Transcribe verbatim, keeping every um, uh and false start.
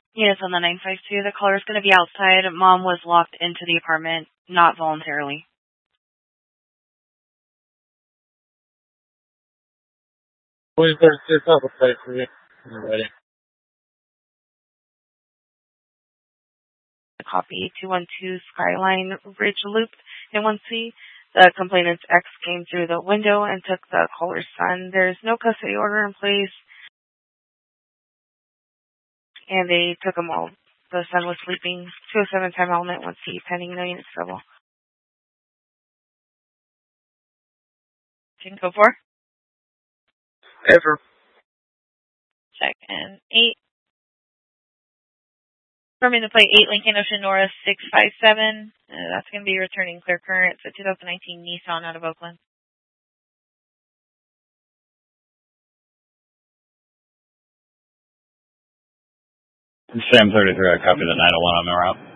Yes, on the nine five two, the caller is going to be outside. Mom was locked into the apartment, not voluntarily. Please thirty-six, I'll play for you. I'm ready. Copy two one two Skyline Ridge Loop in one C. The complainant's ex came through the window and took the caller's son. There's no custody order in place, and they took him all. The son was sleeping. two oh seven time element, one C, pending no unit trouble. Can go for? Ever. Check and eight. Confirming the plate eight Lincoln Ocean Nora six five seven. Uh, that's going to be returning clear current. It's a two thousand nineteen Nissan out of Oakland. Sam thirty-three, I copy the nine oh one on the route.